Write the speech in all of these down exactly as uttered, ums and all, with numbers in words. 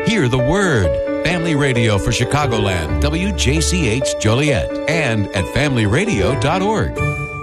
Hear the Word. Family Radio for Chicagoland, W J C H Joliet, and at family radio dot org.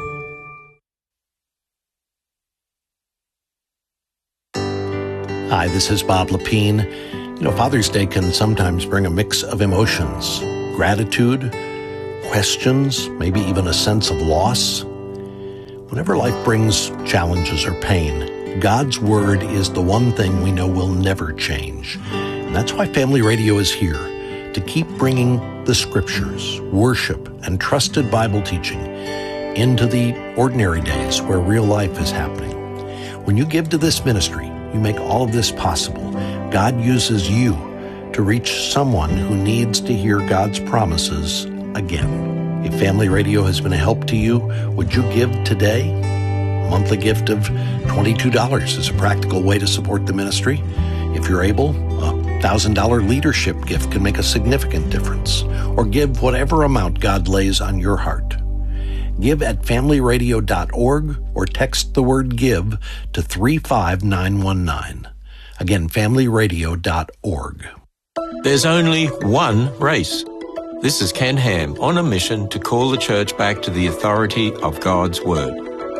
Hi, this is Bob Lepine. You know, Father's Day can sometimes bring a mix of emotions, gratitude, questions, maybe even a sense of loss. Whenever life brings challenges or pain, God's Word is the one thing we know will never change. And that's why Family Radio is here, to keep bringing the Scriptures, worship, and trusted Bible teaching into the ordinary days where real life is happening. When you give to this ministry, you make all of this possible. God uses you to reach someone who needs to hear God's promises again. If Family Radio has been a help to you, would you give today? A monthly gift of twenty-two dollars is a practical way to support the ministry. If you're able, a one thousand dollars leadership gift can make a significant difference. Or give whatever amount God lays on your heart. Give at family radio dot org or text the word GIVE to three five nine one nine. Again, family radio dot org. There's only one race. This is Ken Ham on a mission to call the church back to the authority of God's Word.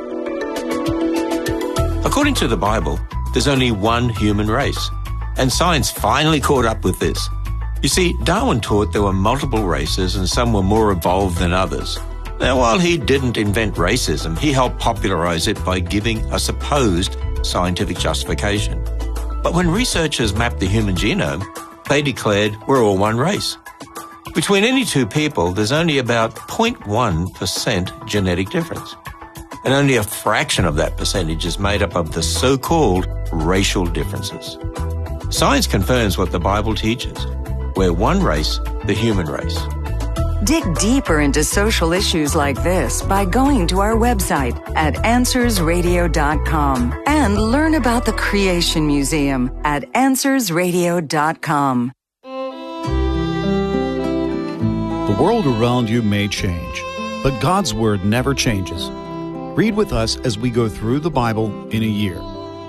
According to the Bible, there's only one human race, and science finally caught up with this. You see, Darwin taught there were multiple races and some were more evolved than others. Now, while he didn't invent racism, he helped popularize it by giving a supposed scientific justification. But when researchers mapped the human genome, they declared we're all one race. Between any two people, there's only about zero point one percent genetic difference. And only a fraction of that percentage is made up of the so-called racial differences. Science confirms what the Bible teaches. We're one race, the human race. Dig deeper into social issues like this by going to our website at answers radio dot com and learn about the Creation Museum at answers radio dot com. The world around you may change, but God's Word never changes. Read with us as we go through the Bible in a year.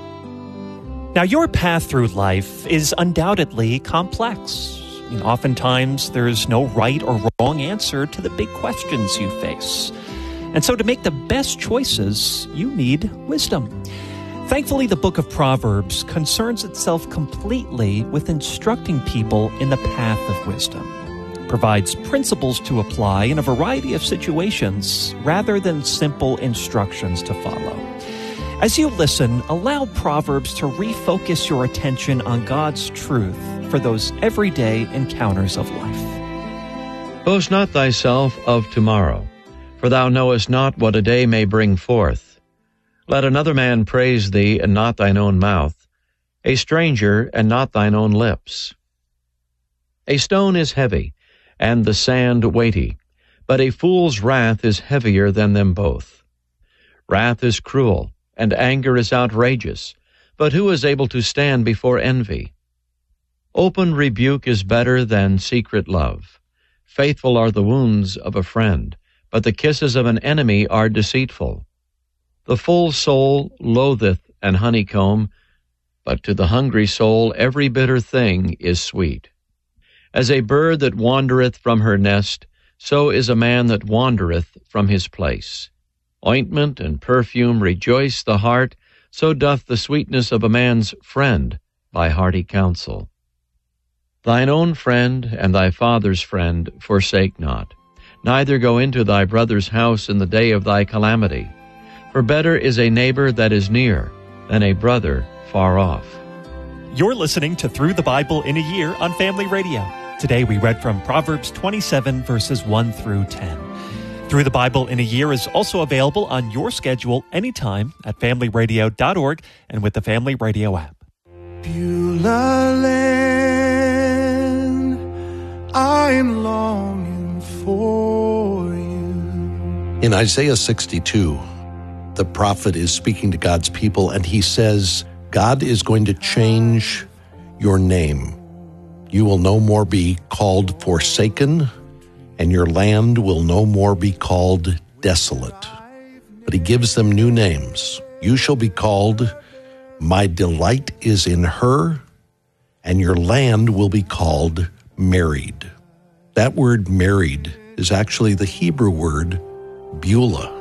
Now, your path through life is undoubtedly complex. I mean, oftentimes, there's no right or wrong answer to the big questions you face. And so to make the best choices, you need wisdom. Thankfully, the book of Proverbs concerns itself completely with instructing people in the path of wisdom. It provides principles to apply in a variety of situations rather than simple instructions to follow. As you listen, allow Proverbs to refocus your attention on God's truth for those everyday encounters of life. Boast not thyself of tomorrow, for thou knowest not what a day may bring forth. Let another man praise thee, and not thine own mouth, a stranger, and not thine own lips. A stone is heavy, and the sand weighty, but a fool's wrath is heavier than them both. Wrath is cruel, and anger is outrageous, but who is able to stand before envy? Open rebuke is better than secret love. Faithful are the wounds of a friend, but the kisses of an enemy are deceitful. The full soul loatheth an honeycomb, but to the hungry soul every bitter thing is sweet. As a bird that wandereth from her nest, so is a man that wandereth from his place. Ointment and perfume rejoice the heart, so doth the sweetness of a man's friend by hearty counsel. Thine own friend and thy father's friend forsake not, neither go into thy brother's house in the day of thy calamity. For better is a neighbor that is near than a brother far off. You're listening to Through the Bible in a Year on Family Radio. Today we read from Proverbs twenty-seven, verses one through ten. Through the Bible in a Year is also available on your schedule anytime at family radio dot org and with the Family Radio app. Beulah land, I'm longing for you. In Isaiah sixty-two, the prophet is speaking to God's people, and he says, God is going to change your name. You will no more be called forsaken, and your land will no more be called desolate. But he gives them new names. You shall be called, My delight is in her, and your land will be called married. That word married is actually the Hebrew word Beulah.